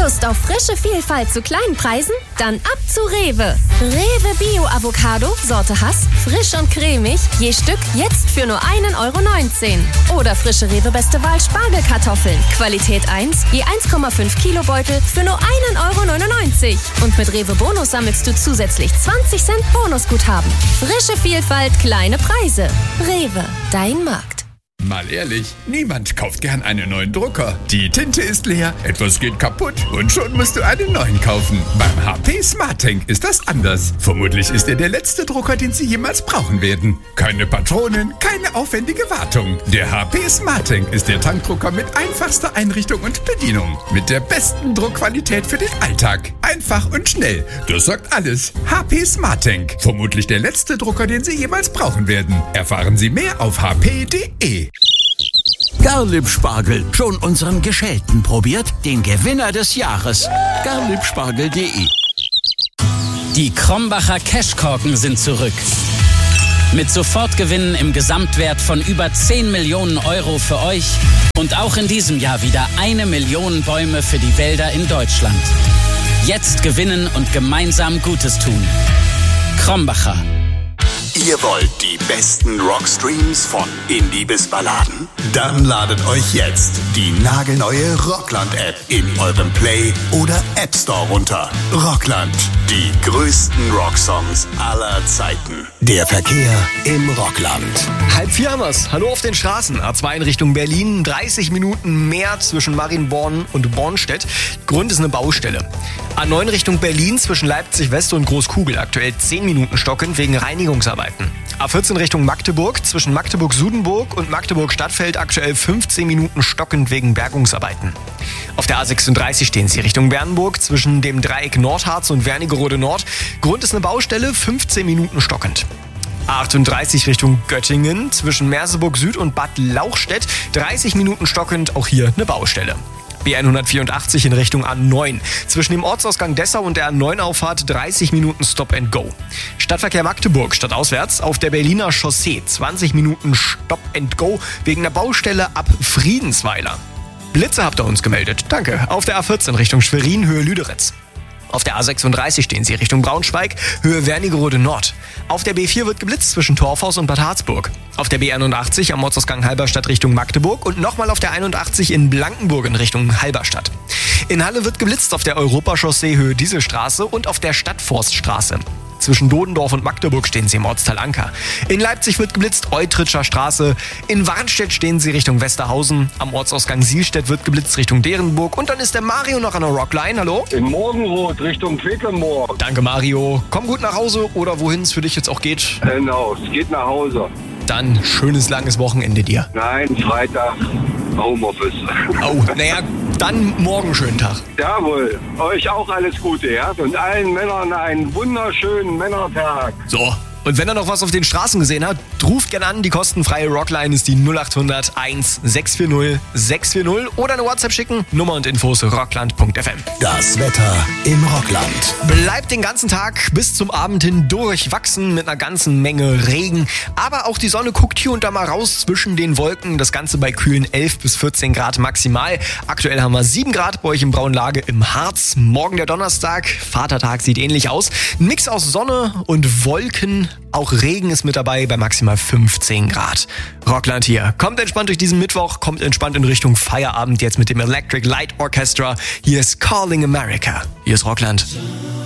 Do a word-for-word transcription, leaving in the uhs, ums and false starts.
Lust auf frische Vielfalt zu kleinen Preisen? Dann ab zu Rewe. Rewe Bio Avocado, Sorte Hass, frisch und cremig, je Stück jetzt für nur einen Euro neunzehn. Oder frische Rewe Beste Wahl Spargelkartoffeln, Qualität eins, je eins Komma fünf Kilo Beutel für nur einen Euro neunundneunzig. Und mit Rewe Bonus sammelst du zusätzlich zwanzig Cent Bonusguthaben. Frische Vielfalt, kleine Preise. Rewe, dein Markt. Mal ehrlich, niemand kauft gern einen neuen Drucker. Die Tinte ist leer, etwas geht kaputt und schon musst du einen neuen kaufen. Beim H P SmartTank ist das anders. Vermutlich ist er der letzte Drucker, den Sie jemals brauchen werden. Keine Patronen, keine aufwendige Wartung. Der H P SmartTank ist der Tankdrucker mit einfachster Einrichtung und Bedienung. Mit der besten Druckqualität für den Alltag. Einfach und schnell. Das sagt alles. H P SmartTank. Vermutlich der letzte Drucker, den Sie jemals brauchen werden. Erfahren Sie mehr auf h p punkt d e. Garlieb-Spargel. Schon unseren Geschälten probiert? Den Gewinner des Jahres. garliebspargel punkt de. Die Krombacher Cashkorken sind zurück. Mit Sofortgewinnen im Gesamtwert von über zehn Millionen Euro für euch. Und auch in diesem Jahr wieder eine Million Bäume für die Wälder in Deutschland. Jetzt gewinnen und gemeinsam Gutes tun. Krombacher. Ihr wollt die besten Rockstreams von Indie bis Balladen? Dann ladet euch jetzt die nagelneue Rockland-App in eurem Play- oder App Store runter. Rockland, die größten Rocksongs aller Zeiten. Der Verkehr im Rockland. Halb vier haben wir's. Hallo auf den Straßen. A zwei in Richtung Berlin. dreißig Minuten mehr zwischen Marienborn und Bornstedt. Grund ist eine Baustelle. A neun Richtung Berlin zwischen Leipzig West und Großkugel. Aktuell zehn Minuten stockend wegen Reinigungsarbeiten. A vierzehn Richtung Magdeburg zwischen Magdeburg-Sudenburg und Magdeburg-Stadtfeld aktuell fünfzehn Minuten stockend wegen Bergungsarbeiten. Auf der A sechsunddreißig stehen Sie Richtung Bernburg zwischen dem Dreieck Nordharz und Wernigerode Nord. Grund ist eine Baustelle, fünfzehn Minuten stockend. A achtunddreißig Richtung Göttingen zwischen Merseburg Süd und Bad Lauchstädt, dreißig Minuten stockend, auch hier eine Baustelle. B hundertvierundachtzig in Richtung A neun. Zwischen dem Ortsausgang Dessau und der A neun Auffahrt dreißig Minuten Stop and Go. Stadtverkehr Magdeburg stadtauswärts auf der Berliner Chaussee zwanzig Minuten Stop and Go wegen der Baustelle ab Friedensweiler. Blitze habt ihr uns gemeldet. Danke. Auf der A vierzehn Richtung Schwerin, Höhe Lüderitz. Auf der A sechsunddreißig stehen Sie Richtung Braunschweig, Höhe Wernigerode Nord. Auf der B vier wird geblitzt zwischen Torfhaus und Bad Harzburg. Auf der B einundachtzig am Ortsausgang Halberstadt Richtung Magdeburg und nochmal auf der einundachtzig in Blankenburg in Richtung Halberstadt. In Halle wird geblitzt auf der Europachaussee Höhe Dieselstraße und auf der Stadtforststraße. Zwischen Dodendorf und Magdeburg stehen Sie im Ortsteil Anker. In Leipzig wird geblitzt Eutritscher Straße. In Warnstedt stehen Sie Richtung Westerhausen. Am Ortsausgang Sielstedt wird geblitzt Richtung Derenburg. Und dann ist der Mario noch an der Rockline. Hallo? In Morgenrot Richtung Quedlinburg. Danke, Mario. Komm gut nach Hause oder wohin es für dich jetzt auch geht. Genau, es geht nach Hause. Dann schönes langes Wochenende dir. Nein, Freitag Homeoffice. Oh, naja, dann morgen schönen Tag. Jawohl, euch auch alles Gute, ja? Und allen Männern einen wunderschönen Männertag. So, und wenn er noch was auf den Straßen gesehen hat, ruft gerne an. Die kostenfreie Rockline ist die null acht hundert eins sechs vier null sechs vier null oder eine WhatsApp schicken. Nummer und Infos rockland punkt f m. Das Wetter im Rockland. Bleibt den ganzen Tag bis zum Abend hin durchwachsen mit einer ganzen Menge Regen. Aber auch die Sonne guckt hier und da mal raus zwischen den Wolken. Das Ganze bei kühlen elf bis vierzehn Grad maximal. Aktuell haben wir sieben Grad bei euch im Braunlage im Harz. Morgen der Donnerstag. Vatertag sieht ähnlich aus. Ein Mix aus Sonne und Wolken. Auch Regen ist mit dabei bei maximal fünfzehn Grad. Rockland hier. Kommt entspannt durch diesen Mittwoch, kommt entspannt in Richtung Feierabend jetzt mit dem Electric Light Orchestra. Hier ist Calling America. Hier ist Rockland.